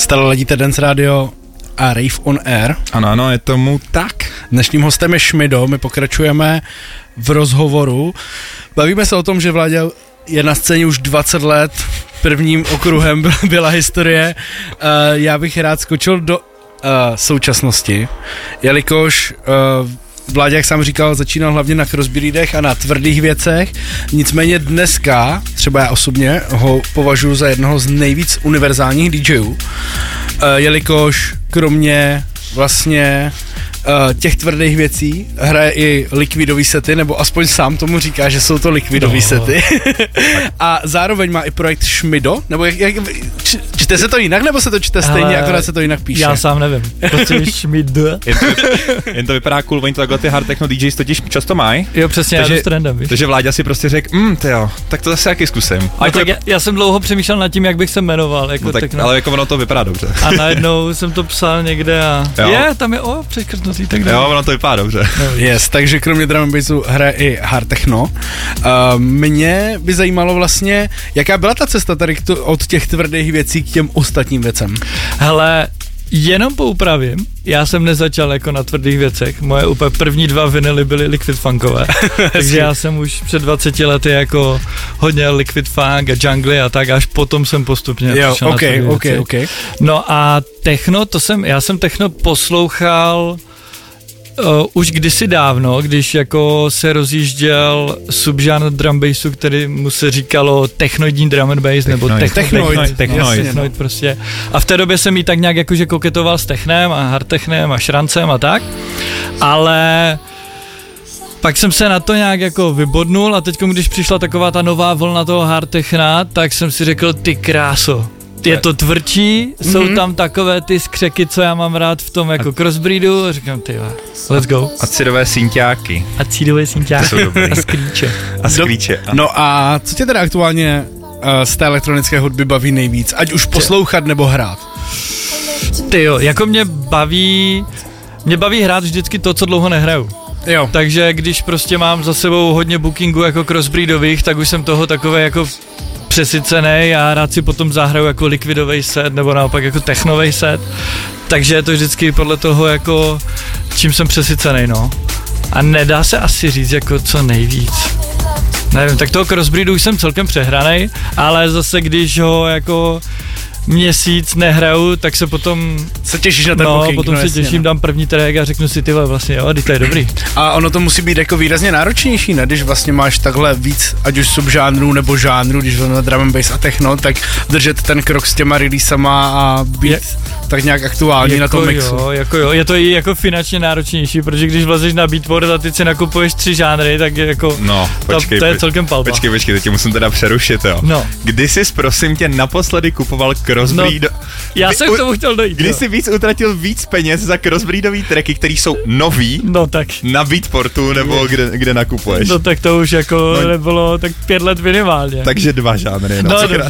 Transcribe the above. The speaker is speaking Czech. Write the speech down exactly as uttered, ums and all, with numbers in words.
Stále ladíte Dance Radio a Rave on Air. Ano, ano, je tomu tak. Dnešním hostem je Šmido, my pokračujeme v rozhovoru. Bavíme se o tom, že Vláďa je na scéně už dvacet let, prvním okruhem byla historie. Uh, já bych rád skočil do uh, současnosti, jelikož uh, Vláďa, jak jsem říkal, začínal hlavně na crossbreedech a na tvrdých věcech, nicméně dneska, třeba já osobně, ho považuji za jednoho z nejvíc univerzálních DJů, jelikož kromě vlastně těch tvrdých věcí hraje i likvidový sety, nebo aspoň sám tomu říká, že jsou to likvidový no. sety. A zároveň má i projekt Šmido, nebo jak, jak čte se to jinak, nebo se to čte stejně, ale akorát se to jinak píše? Já sám nevím. Prostě Šmido. Jen to, jen to vypadá cool, oni to takhle ty hard techno DJs totiž často mají. Jo, přesně, takže, já jdu s trendem, víš. Takže Vláďa si prostě řekl, hm, tyjo, tak to zase jaký zkusím. No, tak já, já jsem dlouho přemýšlel nad tím, jak bych se jmenoval. Jako no tak, techno. Ale jako ono to vypadá dobře. A najednou jsem to psal někde a jo. je, tam je, o, přeškrtnutý, tak dále. Jo, ono to vypadá dobře. No, yes, takže kromě drum and bassu hraje i hard techno. Uh, mě by zajímalo vlastně, jaká byla ta cesta tady k to, od těch tvrdých věcí k těm ostatním věcem? Hele, jenom poupravím, já jsem nezačal jako na tvrdých věcech, moje úplně první dva vinily byly liquid funkové, takže já jsem už před dvaceti lety jako hodně liquid funk a jungly a tak, až potom jsem postupně jo, přišel okay, na tvrdý okay, věci. Okay. No a techno, to jsem, já jsem techno poslouchal Uh, už kdysi dávno, když jako se rozjížděl subžánr drum bassu, který mu se říkalo technoidní drum and bass, nebo technoid, technoid, technoid, technoid prostě. A v té době jsem jí tak nějak jakože koketoval s technem a hardtechnem a šrancem a tak, ale pak jsem se na to nějak jako vybodnul a teď, když přišla taková ta nová vlna toho hardtechna, tak jsem si řekl, ty kráso, je to tvrdší, mm-hmm. jsou tam takové ty skřeky, co já mám rád v tom jako crossbreedu a říkám, ty let's go. Acidové synťáky. Acidové synťáky. A sklíče. A sklíče. Do, no a co tě teda aktuálně uh, z té elektronické hudby baví nejvíc? Ať už poslouchat nebo hrát? Ty jo, jako mě baví, mě baví hrát vždycky to, co dlouho nehraju. Jo. Takže když prostě mám za sebou hodně bookingu jako crossbreedových, tak už jsem toho takové jako přesycený a rád si potom zahraju jako likvidový set nebo naopak jako technový set, takže je to vždycky podle toho jako čím jsem přesycený, no. A nedá se asi říct jako co nejvíc. Nevím, tak toho crossbreedu už jsem celkem přehranej, ale zase když ho jako měsíc nehraju, tak se potom se těšíš na ten no, booking, potom no, se jasně, těším, no. Dám první track a řeknu si, ty vlastně jo, to je dobrý. A ono to musí být jako výrazně náročnější, ne? Když vlastně máš takhle víc, ať už subžánrů nebo žánrů, když na drum and bass a techno, tak držet ten krok s těma releasama a být je, tak nějak aktuální jako na tom mixu. Jo, jako jo, je to i jako finančně náročnější, protože když vlezeš na Beatport a ty si nakupuješ tři žánry, tak je jako no, počkej, to, to je celkem palba. Počkej, počkej, teď tě musím teda přerušit, jo. No. Kdy jsi, prosím tě, naposledy kupoval crossbreed? No. Já jsem k tomu chtěl dojít. Když jsi víc utratil víc peněz za crossbreedový tracky, který jsou nový, no tak na Beatportu nebo kde, kde nakupuješ? No tak to už jako no, nebylo tak pět let minimálně. Takže dva žánry. No, no dobře,